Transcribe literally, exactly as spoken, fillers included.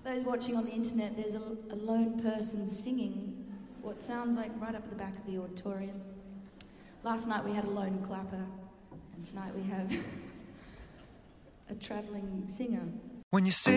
those watching on the internet, there's a, a lone person singing what sounds like right up at the back of the auditorium. Last night we had a lone clapper, and tonight we have a travelling singer. When you sit